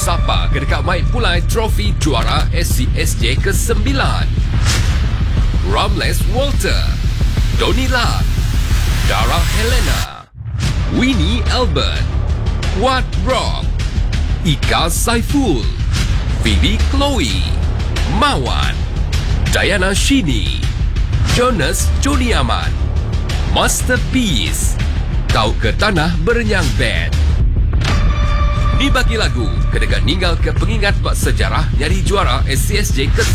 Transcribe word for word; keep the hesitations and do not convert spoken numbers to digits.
Sapa ke dekat Mike Pulai trofi juara S C S J ke sembilan. Ramles Walter, Donnie Lat, Dara Helena, Winnie Albert, Wat Rock, Ika Saiful, Phoebe Chloe, Mawan, Diana Shini, Jonas Joni Aman, Masterpiece, Kau ke Tanah Berenyang Band. Ni bagi lagu kedekat ninggal ke pengingat bak sejarah nyari juara S C S J ke